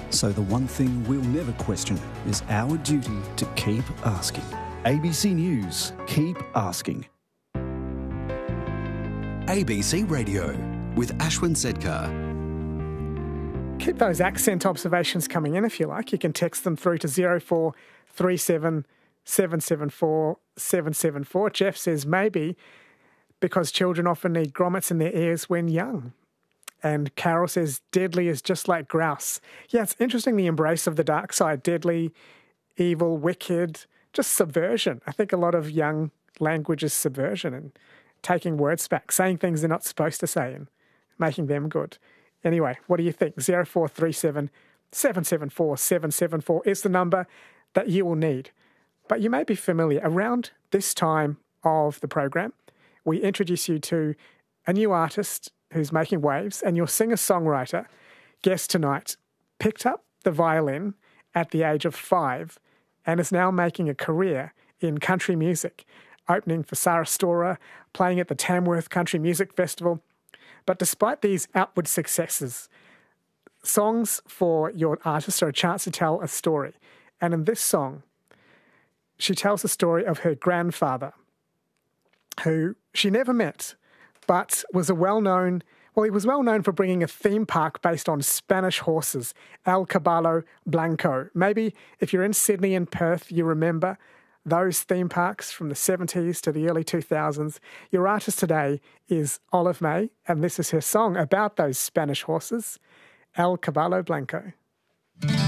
So the one thing we'll never question is our duty to keep asking. ABC News, keep asking. ABC Radio with Ashwin Sedkar. Keep those accent observations coming in if you like. You can text them through to 0437 774 774. Jeff says maybe because children often need grommets in their ears when young. And Carol says deadly is just like grouse. Yeah, it's interesting, the embrace of the dark side. Deadly, evil, wicked, just subversion. I think a lot of young language is subversion and taking words back, saying things they're not supposed to say and making them good. Anyway, what do you think? 0437 774 774 is the number that you will need. But you may be familiar, around this time of the program, we introduce you to a new artist who's making waves, and your singer-songwriter guest tonight picked up the violin at the age of 5 and is now making a career in country music, opening for Sarah Storer, playing at the Tamworth Country Music Festival. But despite these outward successes, songs for your artist are a chance to tell a story. And in this song, she tells the story of her grandfather, who she never met, but was he was well known for bringing a theme park based on Spanish horses, El Caballo Blanco. Maybe if you're in Sydney and Perth, you remember those theme parks from the 70s to the early 2000s. Your artist today is Olive May, and this is her song about those Spanish horses, El Caballo Blanco.